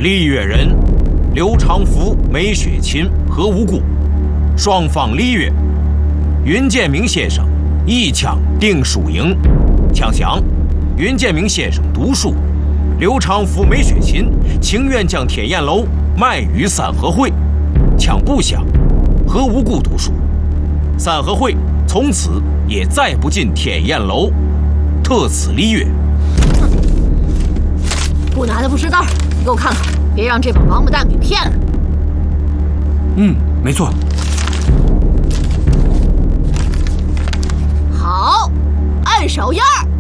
丽越人刘长福、梅雪琴何无故，双方丽越。云建明先生一枪定输赢。枪响，云建明先生独输，刘长福、梅雪琴情愿将天焰楼卖与三合会。枪不响，何无故独输，三合会从此也再不进天焰楼，特此丽越。 不拿的不是道，你给我看看，别让这帮王八蛋给骗了。 没错。 好，按手印儿。